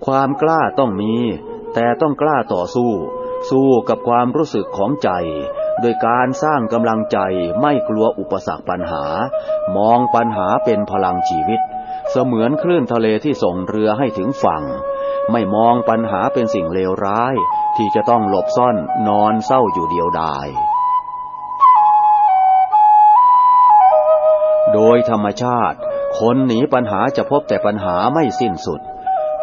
ความกล้าต้องมีแต่ต้องกล้าต่อสู้กับความรู้สึกของใจโดยการสร้างกำลังใจไม่กลัวอุปสรรคปัญหามองปัญหาเป็นพลังชีวิตเสมือนคลื่นทะเลที่ส่งเรือให้ถึงฝั่งไม่มองปัญหาเป็นสิ่งเลวร้ายที่จะต้องหลบซ่อนนอนเศร้าอยู่เดียวดายโดยธรรมชาติคนหนีปัญหาจะพบแต่ปัญหาไม่สิ้นสุด